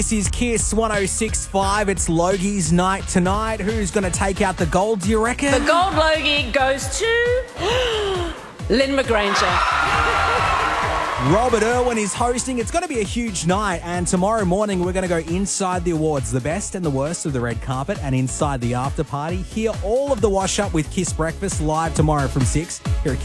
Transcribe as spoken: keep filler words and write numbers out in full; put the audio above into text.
This is Kiss one oh six point five. It's Logie's night tonight. Who's going to take out the gold, do you reckon? The gold Logie goes to Lynn McGranger. Robert Irwin is hosting. It's going to be a huge night, and tomorrow morning we're going to go inside the awards, the best and the worst of the red carpet, and inside the after party. Hear all of the wash up with Kiss Breakfast live tomorrow from six here at